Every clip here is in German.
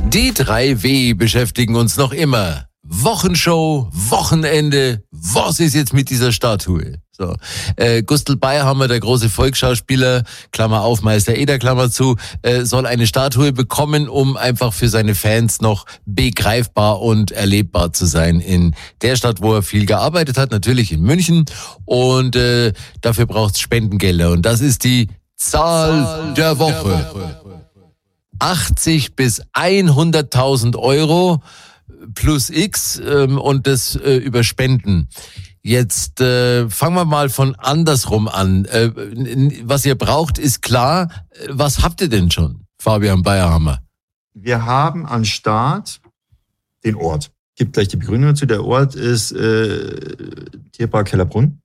Die 3W beschäftigen uns noch immer. Wochenshow, Wochenende, was ist jetzt mit dieser Statue? So, Gustl Bayerhammer, der große Volksschauspieler, Klammer auf, Meister Eder, Klammer zu, soll eine Statue bekommen, um einfach für seine Fans noch begreifbar und erlebbar zu sein in der Stadt, wo er viel gearbeitet hat, natürlich in München. Und dafür braucht's Spendengelder. Und das ist die Zahl der Woche. 80 bis 100.000 Euro plus X und das über Spenden. Jetzt fangen wir mal von andersrum an. Was ihr braucht, ist klar. Was habt ihr denn schon, Fabian Bayerhammer? Wir haben an Start den Ort. Ich gebe gleich die Begründung dazu. Der Ort ist Tierpark Hellerbrunn.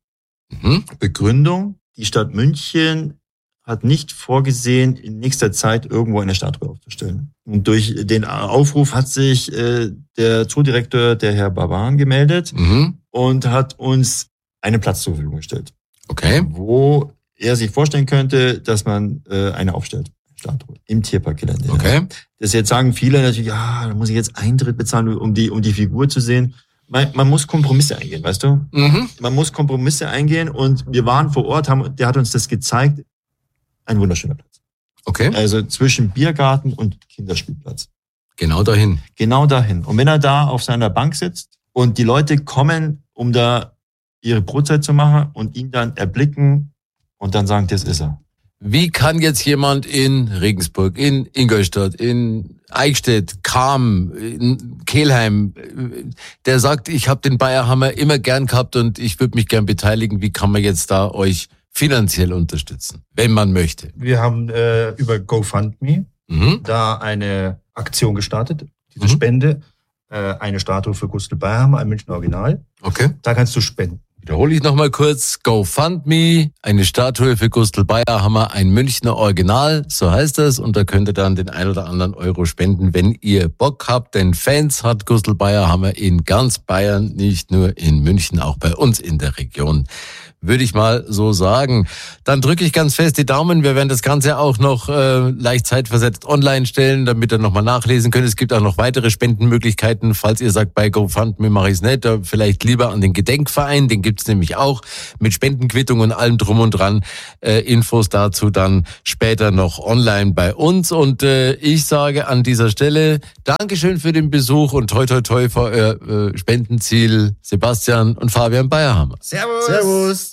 Begründung: Die Stadt München hat nicht vorgesehen, in nächster Zeit irgendwo eine Statue aufzustellen. Und durch den Aufruf hat sich der Zoodirektor, der Herr Barban, gemeldet und hat uns einen Platz zur Verfügung gestellt. Okay. Wo er sich vorstellen könnte, dass man eine aufstellt, Statue, im Tierparkgelände. Okay. Das jetzt sagen viele natürlich, ja, da muss ich jetzt Eintritt bezahlen, um die Figur zu sehen. Man muss Kompromisse eingehen, weißt du? Man muss Kompromisse eingehen und wir waren vor Ort, der hat uns das gezeigt. Ein wunderschöner Platz. Okay. Also zwischen Biergarten und Kinderspielplatz. Genau dahin. Genau dahin. Und wenn er da auf seiner Bank sitzt und die Leute kommen, um da ihre Brotzeit zu machen und ihn dann erblicken und dann sagen, das ist er. Wie kann jetzt jemand in Regensburg, in Ingolstadt, in Eichstätt, Cham, in Kelheim, der sagt, ich habe den Bayerhammer immer gern gehabt und ich würde mich gern beteiligen, wie kann man jetzt da euch finanziell unterstützen, wenn man möchte? Wir haben über GoFundMe da eine Aktion gestartet, diese Spende, eine Statue für Gustl Bayerhammer, ein Münchner Original. Okay. Da kannst du spenden. Wiederhole ich nochmal kurz, GoFundMe, eine Statue für Gustl Bayerhammer, ein Münchner Original, so heißt das. Und da könnt ihr dann den ein oder anderen Euro spenden, wenn ihr Bock habt. Denn Fans hat Gustl Bayerhammer in ganz Bayern, nicht nur in München, auch bei uns in der Region. Würde ich mal so sagen. Dann drücke ich ganz fest die Daumen. Wir werden das Ganze auch noch leicht zeitversetzt online stellen, damit ihr nochmal nachlesen könnt. Es gibt auch noch weitere Spendenmöglichkeiten. Falls ihr sagt, bei GoFundMe mache ich es nicht, vielleicht lieber an den Gedenkverein. Den gibt's nämlich auch mit Spendenquittung und allem drum und dran. Infos dazu dann später noch online bei uns. Und ich sage an dieser Stelle Dankeschön für den Besuch und toi toi toi für euer Spendenziel, Sebastian und Fabian Bayerhammer. Servus! Servus!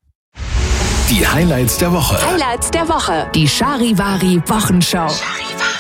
Die Highlights der Woche. Die Charivari Wochenschau.